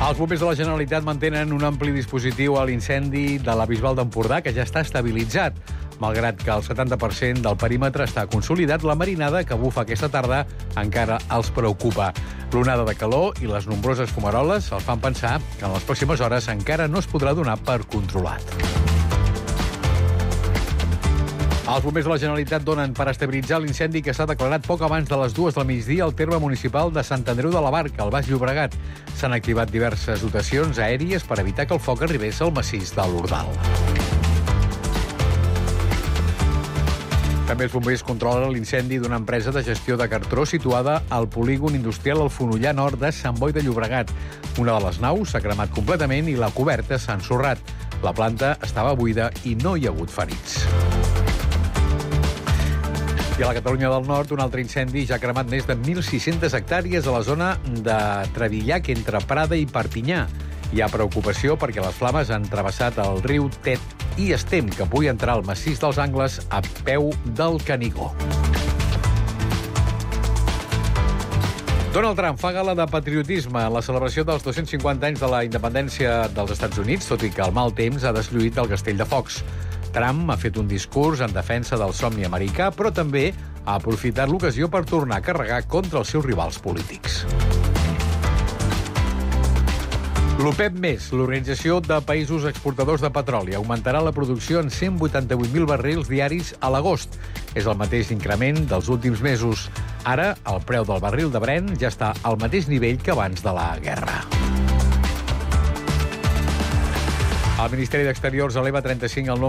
Els bombers de la Generalitat mantenen un ampli dispositiu a l'incendi de la Bisbal d'Empordà, que ja està estabilitzat. Malgrat que el 70% del perímetre està consolidat, la marinada que bufa aquesta tarda encara els preocupa. L'onada de calor i les nombroses fumaroles els fan pensar que en les pròximes hores encara no es podrà donar per controlat. Els bombers de la Generalitat donen per estabilitzar l'incendi que s'ha declarat poc abans de les 2 del migdia al terme municipal de Sant Andreu de la Barca, al Baix Llobregat. S'han activat diverses dotacions aèries per evitar que el foc arribés al massís de l'Ordal. També els bombers controlen l'incendi d'una empresa de gestió de cartró situada al polígon industrial al Fonollar Nord de Sant Boi de Llobregat. Una de les naus s'ha cremat completament i la coberta s'ha ensorrat. La planta estava buida i no hi ha hagut ferits. I a la Catalunya del Nord, un altre incendi ja ha cremat més de 1.600 hectàrees a la zona de Trevillac, entre Prada i Perpinyà. Hi ha preocupació perquè les flames han travessat el riu Tet i Estem, que pugui entrar al massís dels Angles a peu del Canigó. Donald Trump fa gala de patriotisme en la celebració dels 250 anys de la independència dels Estats Units, tot i que el mal temps ha deslluït el castell de focs. Trump ha fet un discurs en defensa del somni americà, però també ha aprofitat l'ocasió per tornar a carregar contra els seus rivals polítics. L'OPEP+, l'Organització de Països Exportadors de Petroli, augmentarà la producció en 188.000 barrils diaris a l'agost. És el mateix increment dels últims mesos. Ara, el preu del barril de Brent ja està al mateix nivell que abans de la guerra. El Ministeri d'Exteriors eleva 35 el nombre